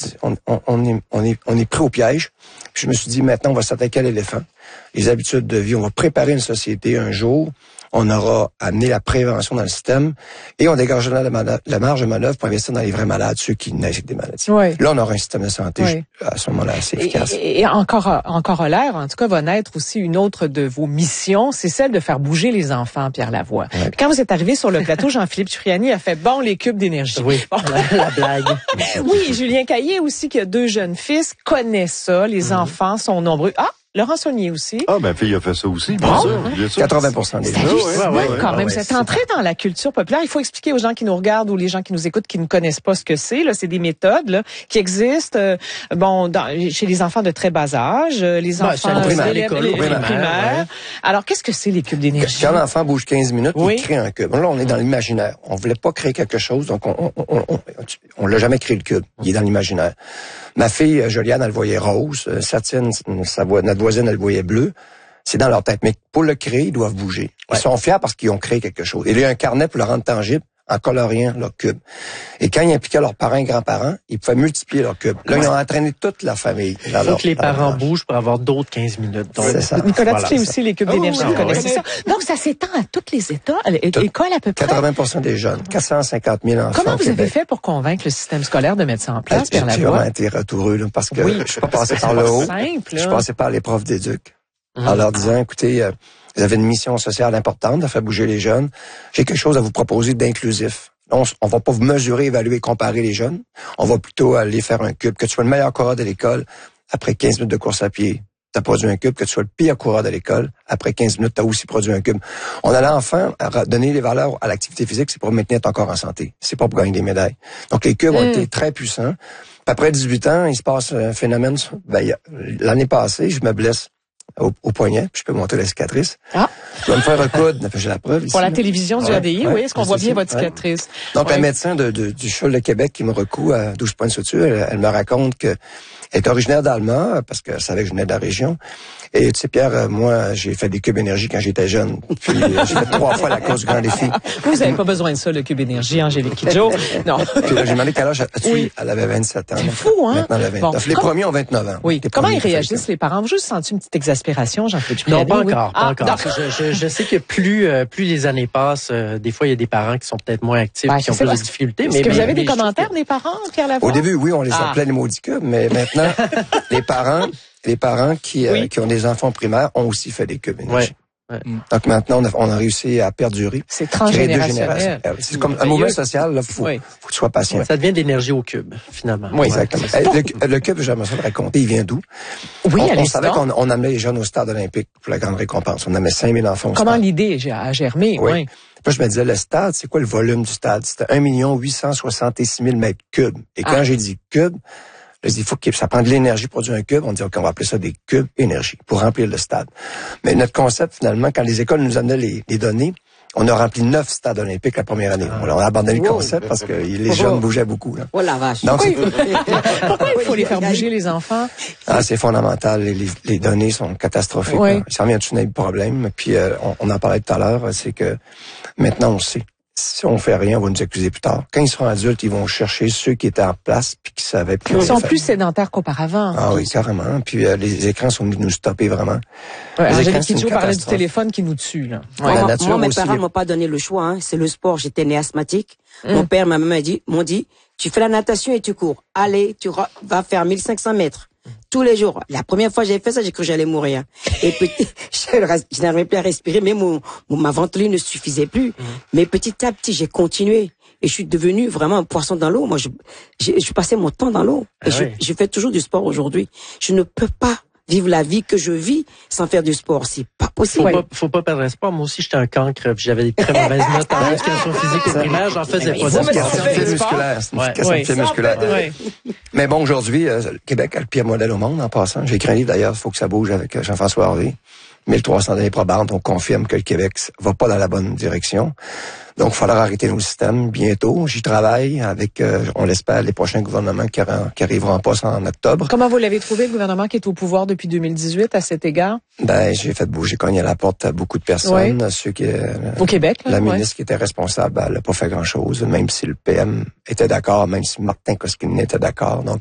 on est pris au piège. Puis je me suis dit, maintenant, on va s'attaquer à l'éléphant. Les habitudes de vie, on va préparer une société un jour. On aura amené la prévention dans le système et on dégagera la marge de manœuvre pour investir dans les vrais malades, ceux qui naissent avec des maladies. Oui. Là, on aura un système de santé à ce moment-là assez efficace. Et encore à l'air, en tout cas, va naître aussi une autre de vos missions, c'est celle de faire bouger les enfants, Pierre Lavoie. Ouais. Quand vous êtes arrivé sur le plateau, Jean-Philippe Cipriani a fait les cubes d'énergie. Oui, bon. la blague. Oui, Julien Caillé aussi, qui a 2 jeunes fils, connaît ça. Les enfants sont nombreux. Ah! Laurent Saunier aussi. Ah, ma fille a fait ça aussi, bien sûr. 80% des gens. Quand même, c'est entré dans la culture populaire. Il faut expliquer aux gens qui nous regardent ou les gens qui nous écoutent qui ne connaissent pas ce que c'est. Là, c'est des méthodes là, qui existent chez les enfants de très bas âge, les enfants primaires. Alors, qu'est-ce que c'est les cubes d'énergie? Quand l'enfant bouge 15 minutes, il crée un cube. Là, on est dans l'imaginaire. On voulait pas créer quelque chose, donc on l'a jamais créé le cube. Il est dans l'imaginaire. Ma fille, Joliane, elle le voyait rose. Satine, notre voisine, elle le voyait bleu. C'est dans leur tête. Mais pour le créer, ils doivent bouger. Ils sont fiers parce qu'ils ont créé quelque chose. Et il y a un carnet pour le rendre tangible en coloriant leur cube. Et quand ils impliquaient leurs parents et grands-parents, ils pouvaient multiplier leur cube. Là, ils ont entraîné toute la famille. Il faut que les parents bougent pour avoir d'autres 15 minutes. Donc, c'est ça. Nicolas, tu sais aussi les cubes d'énergie, vous connaissez ça. Donc, ça s'étend à tous les États, écoles à peu près. 80% des jeunes, 450 000 enfants. Comment vous avez fait pour convaincre le système scolaire de mettre ça en place, Pierre Lavoie? J'ai vraiment été retoureux, là, parce que je suis pas passé par le haut. Je suis passé par les profs d'éduc. En leur disant, écoutez, vous avez une mission sociale importante de faire bouger les jeunes. J'ai quelque chose à vous proposer d'inclusif. On va pas vous mesurer, évaluer, comparer les jeunes. On va plutôt aller faire un cube. Que tu sois le meilleur coureur de l'école, après 15 minutes de course à pied, tu as produit un cube. Que tu sois le pire coureur de l'école, après 15 minutes, tu as aussi produit un cube. On a l'enfant à donner les valeurs à l'activité physique, c'est pour maintenir ton corps en santé. C'est pas pour gagner des médailles. Donc, les cubes ont été très puissants. Puis après 18 ans, il se passe un phénomène. L'année passée, je me blesse au poignet, puis je peux monter la cicatrice. Ah. Je vais me faire recoudre, j'ai la preuve ici. Pour la télévision du ADI, oui, est-ce qu'on voit bien votre cicatrice? Donc, un médecin du CHUL de Québec qui me recoud à 12 points de suture, elle me raconte que elle est originaire d'Allemagne, parce qu'elle savait que je venais de la région. Et tu sais, Pierre, moi, j'ai fait des cubes énergie quand j'étais jeune. Puis j'ai fait 3 fois la course du Grand Défi. Vous n'avez pas besoin de ça, le cube énergie, Angélique Kidjo. Non. Puis là, j'ai demandé quel âge elle avait 27 ans. C'est fou, hein? Maintenant, elle a 29. Les premiers ont 29 ans. Oui. Comment ils réagissent, les parents? Vous juste senti une petite exaspération, Jean-Philippe? Non, pas encore. Je sais que plus les années passent, des fois, il y a des parents qui sont peut-être moins actifs, qui ont plus de difficultés. Est-ce que vous avez des commentaires des parents, Pierre Lavoie? Au début, oui, on les appelait les maudits cubes, mais maintenant, les parents qui ont des enfants primaires ont aussi fait des cubes énergie. Ouais. Donc maintenant, on a réussi à perdurer. C'est transgénérationnel. C'est comme un mouvement social, là, faut que tu sois patient. Ça devient d'énergie au cube, finalement. Oui, exactement. Le cube, j'aimerais ça le raconter, il vient d'où? Oui, on savait qu'on amenait les jeunes au stade olympique pour la grande récompense. On amenait 5000 enfants au stade. Comment l'idée a germé? Oui. Puis je me disais, le stade, c'est quoi le volume du stade? C'était 1 866 000 mètres cubes. Et quand j'ai dit cube, je dis, il faut que ça prend de l'énergie pour produire un cube. On dit, OK, on va appeler ça des cubes énergie pour remplir le stade. Mais notre concept, finalement, quand les écoles nous amenaient les données, on a rempli 9 stades olympiques la première année. On a abandonné le concept parce que les jeunes bougeaient beaucoup. Là. Oh la vache. Donc, pourquoi il faut les faire bouger, les enfants? C'est fondamental. Les données sont catastrophiques. Oui. Ça revient à tout un problème. Puis, on en parlait tout à l'heure, c'est que maintenant, on sait. Si on fait rien, on va nous accuser plus tard. Quand ils seront adultes, ils vont chercher ceux qui étaient en place puis qui savaient plus. Ils sont plus sédentaires qu'auparavant. Ah oui, carrément. Puis les écrans sont venus nous stopper vraiment. Angélique Kidjo parlait du téléphone qui nous tue. Là. Moi, mes parents m'ont pas donné le choix. Hein. C'est le sport. J'étais né asthmatique. Mon père, ma maman m'ont dit, tu fais la natation et tu cours. Allez, tu vas faire 1500 mètres. Tous les jours. La première fois que j'ai fait ça, j'ai cru que j'allais mourir. Et je n'arrivais plus à respirer, mais ma ventoline ne suffisait plus. Mais petit à petit, j'ai continué. Et je suis devenu vraiment un poisson dans l'eau. Moi, je passais mon temps dans l'eau. Et je fais toujours du sport aujourd'hui. Je ne peux pas vivre la vie que je vis sans faire du sport. C'est pas possible. Faut pas perdre espoir. Moi aussi, j'étais un cancre, puis j'avais des très mauvaises notes en éducation physique au primaire. J'en faisais pas. C'est une question musculaire. Mais bon, aujourd'hui, le Québec a le pire modèle au monde, en passant. J'ai écrit un livre, d'ailleurs, il faut que ça bouge, avec Jean-François Harvey. 1300 années probantes, on confirme que le Québec va pas dans la bonne direction. Donc, il faudra arrêter nos systèmes bientôt. J'y travaille avec, on l'espère, les prochains gouvernements qui arriveront en poste en octobre. Comment vous l'avez trouvé, le gouvernement qui est au pouvoir depuis 2018 à cet égard? J'ai fait bouger, cogner à la porte à beaucoup de personnes. Ceux qui, au Québec, là, la ministre qui était responsable, elle n'a pas fait grand-chose, même si le PM était d'accord, même si Martin Koskinen était d'accord. Donc,